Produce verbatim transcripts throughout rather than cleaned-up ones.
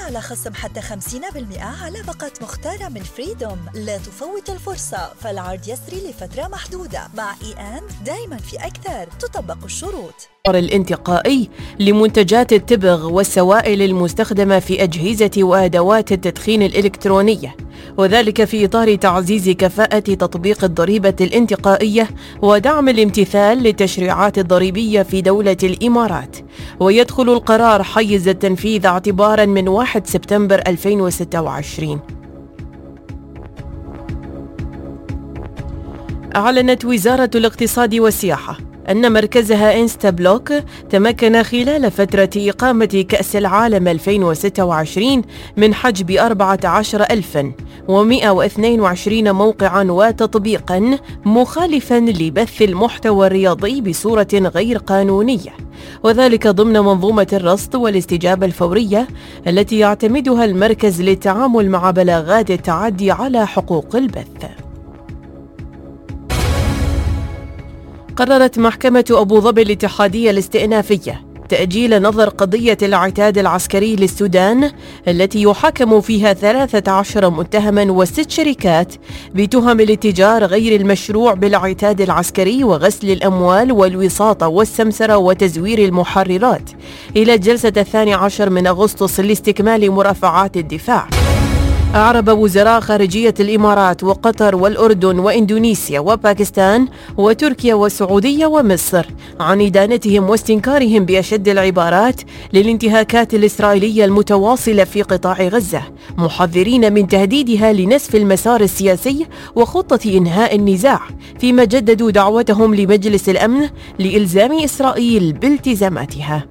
على خصم حتى خمسين بالمئة على باقة مختارة من فريدوم. لا تفوت الفرصة، فالعرض يسري لفترة محدودة. مع إي أند دايما في أكثر، تطبق الشروط. الانتقائي لمنتجات التبغ والسوائل المستخدمة في أجهزة وأدوات التدخين الإلكترونية، وذلك في إطار تعزيز كفاءة تطبيق الضريبة الانتقائية ودعم الامتثال للتشريعات الضريبية في دولة الإمارات. ويدخل القرار حيز التنفيذ اعتباراً من واحد سبتمبر ألفين وستة وعشرين. أعلنت وزارة الاقتصاد والسياحة أن مركزها إنستا بلوك تمكن خلال فترة إقامة كأس العالم ألفين وستة وعشرين من حجب أربعة عشر ألفاً ومئة واثنين وعشرين موقعاً وتطبيقاً مخالفاً لبث المحتوى الرياضي بصورة غير قانونية، وذلك ضمن منظومة الرصد والاستجابة الفورية التي يعتمدها المركز للتعامل مع بلاغات التعدي على حقوق البث. قررت محكمة أبو ظبي الاتحادية الاستئنافية تأجيل نظر قضية العتاد العسكري للسودان التي يحاكم فيها ثلاثة عشر متهما وست شركات بتهم الاتجار غير المشروع بالعتاد العسكري وغسل الأموال والوساطة والسمسرة وتزوير المحررات إلى الجلسة الثاني عشر من أغسطس لاستكمال مرافعات الدفاع. أعرب وزراء خارجية الإمارات وقطر والأردن وإندونيسيا وباكستان وتركيا والسعودية ومصر عن إدانتهم واستنكارهم بأشد العبارات للانتهاكات الإسرائيلية المتواصلة في قطاع غزة، محذرين من تهديدها لنسف المسار السياسي وخطة إنهاء النزاع، فيما جددوا دعوتهم لمجلس الأمن لإلزام إسرائيل بالتزاماتها.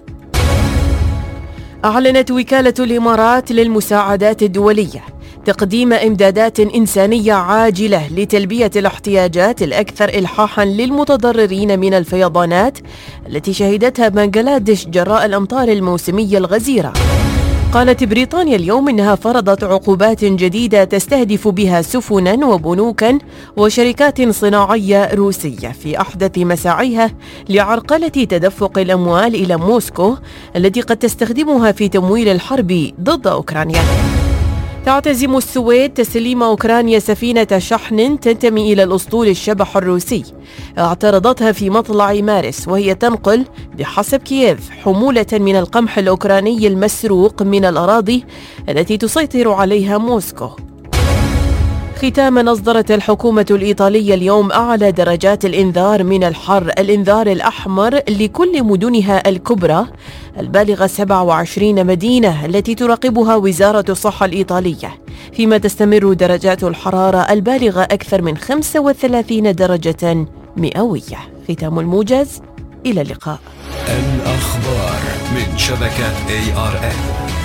أعلنت وكالة الإمارات للمساعدات الدولية تقديم إمدادات إنسانية عاجلة لتلبية الاحتياجات الأكثر إلحاحاً للمتضررين من الفيضانات التي شهدتها بنغلاديش جراء الأمطار الموسمية الغزيرة. قالت بريطانيا اليوم إنها فرضت عقوبات جديدة تستهدف بها سفناً وبنوكاً وشركات صناعية روسية في أحدث مساعيها لعرقلة تدفق الأموال إلى موسكو التي قد تستخدمها في تمويل الحرب ضد أوكرانيا. تعتزم السويد تسليم أوكرانيا سفينة شحن تنتمي إلى الأسطول الشبح الروسي اعترضتها في مطلع مارس، وهي تنقل بحسب كييف حمولة من القمح الأوكراني المسروق من الأراضي التي تسيطر عليها موسكو. ختاما، أصدرت الحكومة الإيطالية اليوم أعلى درجات الإنذار من الحر، الإنذار الأحمر لكل مدنها الكبرى البالغة سبعة وعشرين مدينة التي تراقبها وزارة الصحة الإيطالية، فيما تستمر درجات الحرارة البالغة أكثر من خمسة وثلاثين درجة مئوية. ختام الموجز، إلى اللقاء. الأخبار من شبكة إيه آر إن.